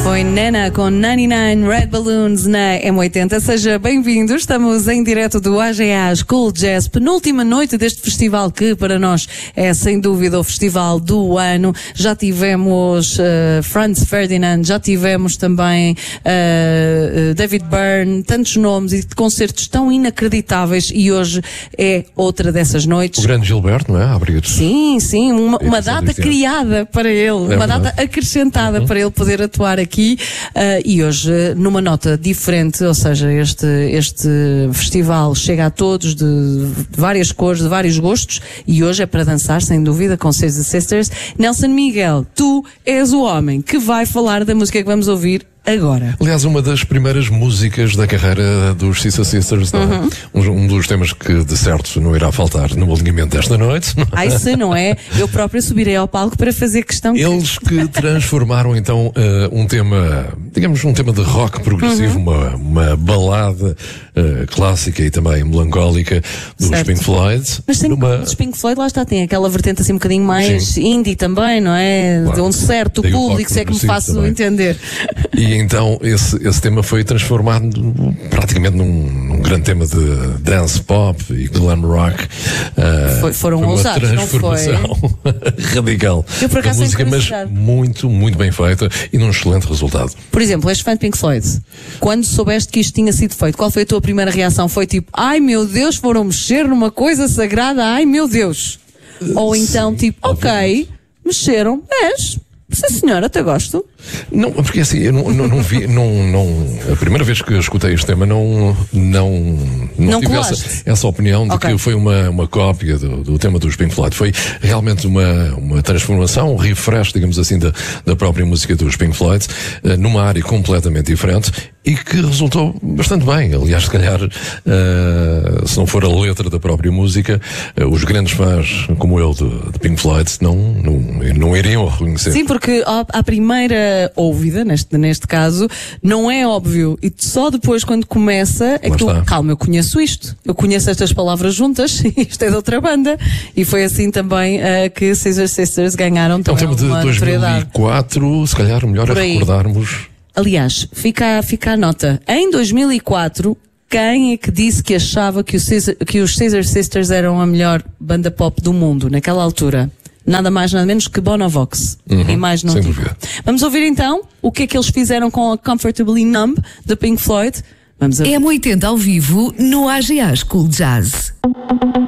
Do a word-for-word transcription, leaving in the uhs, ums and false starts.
Foi Nena com noventa e nove Red Balloons na M oitenta. Seja bem-vindo. Estamos em direto do A G A School Jazz, penúltima noite deste festival que para nós é sem dúvida o festival do ano. Já tivemos uh, Franz Ferdinand, já tivemos também uh, David Byrne, tantos nomes e concertos tão inacreditáveis, e hoje é outra dessas noites. O grande Gilberto, não é? Abriu-te. Sim, sim, uma, uma data criada para ele, é uma verdade. data acrescentada uhum. para ele poder atuar aqui, uh, e hoje numa nota diferente, ou seja, este, este festival chega a todos de, de várias cores, de vários gostos, e hoje é para dançar sem dúvida com Caesar Sisters. Nelson Miguel, tu és o homem que vai falar da música que vamos ouvir agora. Aliás, uma das primeiras músicas da carreira dos Caesar Sisters, não é? Uhum. um, um dos temas que de certo não irá faltar no alinhamento desta noite. Ai, se não é, eu própria subirei ao palco para fazer questão que... Eles que transformaram então uh, um tema, digamos um tema de rock progressivo, uhum. uma, uma balada uh, clássica e também melancólica dos certo. Pink Floyd. Mas tem numa... os Pink Floyd, lá está, tem aquela vertente assim um bocadinho mais Sim. indie também, não é? Claro. De um certo tem público, se é que me faço também entender. E então esse, esse tema foi transformado praticamente num, num grande tema de dance pop e glam rock. Uh, foi, foram foi uma ousados, transformação não foi? radical Eu, por acaso, da música, mas muito, muito bem feita e num excelente resultado. Por exemplo, és fã de Pink Floyd. Quando soubeste que isto tinha sido feito, qual foi a tua primeira reação? Foi tipo, ai meu Deus, foram mexer numa coisa sagrada, ai meu Deus. Ou então Sim, tipo, obviamente. ok, mexeram, mas... Sim, senhora, até gosto. Não, porque assim, eu não, não, não vi, não, não, a primeira vez que eu escutei este tema não, não, não, não tive essa, essa opinião de okay. que foi uma, uma cópia do, do tema dos Pink Floyd. Foi realmente uma, uma transformação, um refresh, digamos assim, da, da própria música dos Pink Floyd, uh, numa área completamente diferente e que resultou bastante bem. Aliás, se calhar, uh, se não for a letra da própria música, uh, os grandes fãs, como eu, de, de Pink Floyd, não, não, não iriam reconhecer. Sim, porque à primeira ouvida, neste, neste caso, não é óbvio. E só depois, quando começa, é Lá que tu, está. calma, eu conheço isto. Eu conheço estas palavras juntas, isto é de outra banda. E foi assim também uh, que Caesar Sisters ganharam É um também tema de dois mil e quatro, se calhar melhor é recordarmos. Aliás, fica, fica a nota. Em dois mil e quatro, quem é que disse que achava que, o Caesar, que os Caesar Sisters eram a melhor banda pop do mundo, naquela altura? Nada mais, nada menos que Bonovox. Uhum, e mais não sem digo. dúvida. Vamos ouvir então o que é que eles fizeram com a Comfortably Numb, da Pink Floyd. Vamos a... M oitenta ao vivo no A G A School Jazz.